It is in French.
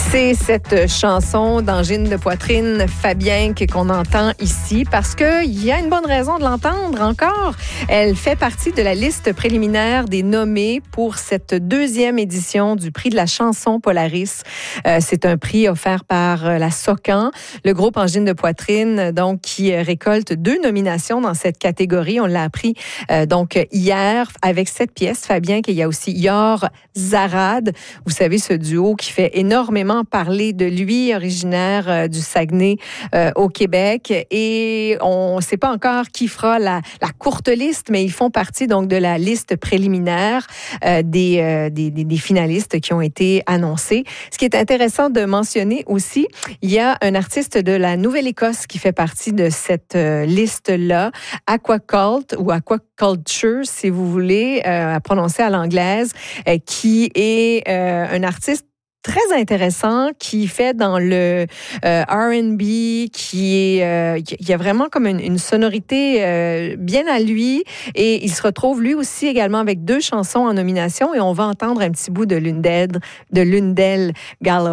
C'est cette chanson d'angine de poitrine Fabien qu'on entend ici parce qu'il y a une bonne raison de l'entendre encore. Elle fait partie de la liste préliminaire des nommés pour cette deuxième édition du prix de la chanson Polaris. C'est un prix offert par la SOCAN, le groupe Angine de poitrine, donc qui récolte 2 nominations dans cette catégorie. On l'a appris donc hier avec cette pièce, Fabien, qu'il y a aussi Yor Zarad. Vous savez, ce duo qui fait énormément parler de lui, originaire du Saguenay au Québec. Et on ne sait pas encore qui fera la courte liste, mais ils font partie donc de la liste préliminaire des finalistes qui ont été annoncés. Ce qui est intéressant de mentionner aussi, il y a un artiste de la Nouvelle-Écosse qui fait partie de cette liste-là, Aquacult ou Aquaculture, si vous voulez, à prononcer à l'anglaise, qui est un artiste très intéressant, qui fait dans le R&B, qui a vraiment comme une sonorité bien à lui, et il se retrouve lui aussi également avec 2 chansons en nomination, et on va entendre un petit bout de l'une d'elles, Gallows.